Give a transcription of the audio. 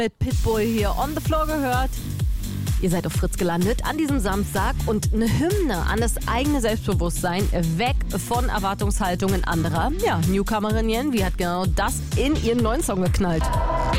Mit Pitbull hier on the floor gehört. Ihr seid auf Fritz gelandet an diesem Samstag und eine Hymne an das eigene Selbstbewusstsein, weg von Erwartungshaltungen anderer. Ja, Newcomerin Yen, wie hat genau das in ihren neuen Song geknallt?